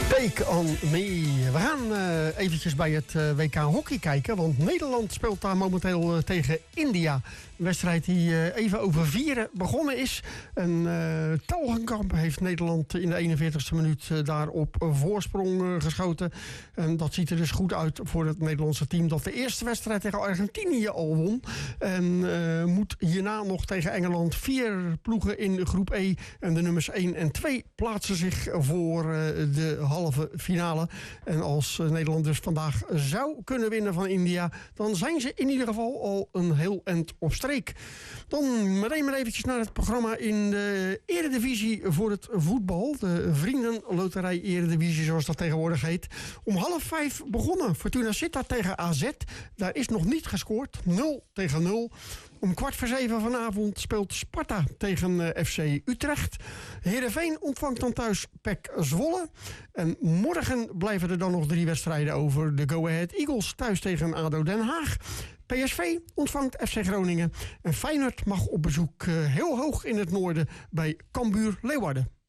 Take on me. We gaan eventjes bij het WK hockey kijken, want Nederland speelt daar momenteel tegen India. Een wedstrijd die even over 4 begonnen is. En Telgenkamp heeft Nederland in de 41ste minuut daar op voorsprong geschoten. En dat ziet er dus goed uit voor het Nederlandse team dat de eerste wedstrijd tegen Argentinië al won. En moet hierna nog tegen Engeland 4 ploegen in groep E. En de nummers 1 en 2 plaatsen zich voor de halve finale. En als Nederland dus vandaag zou kunnen winnen van India, dan zijn ze in ieder geval al een heel eind op streek. Dan meteen maar eventjes naar het programma in de Eredivisie voor het voetbal. De Vriendenloterij Eredivisie, zoals dat tegenwoordig heet. Om 4:30 begonnen. Fortuna Sittard tegen AZ. Daar is nog niet gescoord. 0-0. Om 6:15 vanavond speelt Sparta tegen FC Utrecht. Heerenveen ontvangt dan thuis PEC Zwolle. En morgen blijven er dan nog 3 wedstrijden over. De Go Ahead Eagles thuis tegen ADO Den Haag. PSV ontvangt FC Groningen. En Feyenoord mag op bezoek heel hoog in het noorden bij Cambuur Leeuwarden.